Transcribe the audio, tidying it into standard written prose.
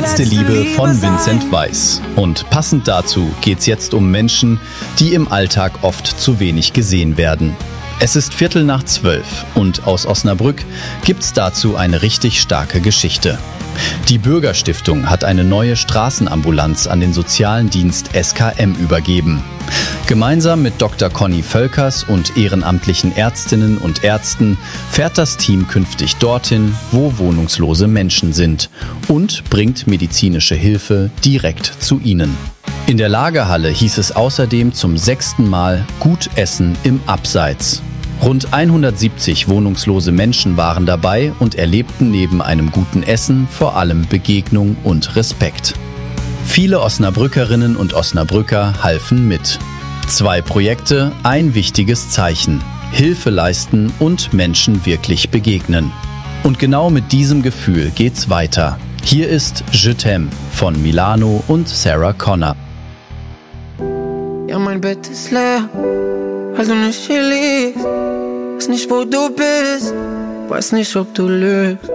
letzte Liebe von Vincent Weiss. Und passend dazu geht's jetzt um Menschen, die im Alltag oft zu wenig gesehen werden. Es ist 11:45 und aus Osnabrück gibt's dazu eine richtig starke Geschichte. Die Bürgerstiftung hat eine neue Straßenambulanz an den sozialen Dienst SKM übergeben. Gemeinsam mit Dr. Conny Völkers und ehrenamtlichen Ärztinnen und Ärzten fährt das Team künftig dorthin, wo wohnungslose Menschen sind und bringt medizinische Hilfe direkt zu ihnen. In der Lagerhalle hieß es außerdem zum 6. Mal Gut essen im Abseits. Rund 170 wohnungslose Menschen waren dabei und erlebten neben einem guten Essen vor allem Begegnung und Respekt. Viele Osnabrückerinnen und Osnabrücker halfen mit. 2 Projekte, ein wichtiges Zeichen. Hilfe leisten und Menschen wirklich begegnen. Und genau mit diesem Gefühl geht's weiter. Hier ist Je t'aime von Milano und Sarah Connor. Ja, mein Bett ist leer, weil du nicht hier liegst. Weiß nicht, wo du bist, weiß nicht, ob du lügst.